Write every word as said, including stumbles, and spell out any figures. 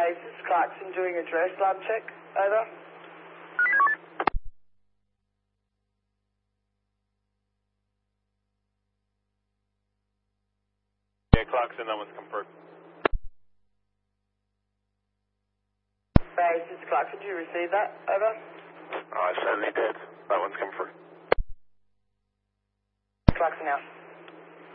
Base, this is Clarkson doing address lab check. Over. Yeah, Clarkson, that one's come through. Base, this is Clarkson, did you receive that? Over. I certainly did. That one's come through. Clarkson out.